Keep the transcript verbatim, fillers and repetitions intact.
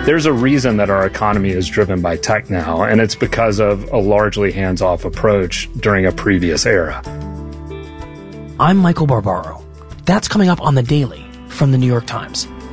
There's a reason that our economy is driven by tech now, and it's because of a largely hands-off approach during a previous era. I'm Michael Barbaro. That's coming up on The Daily from The New York Times.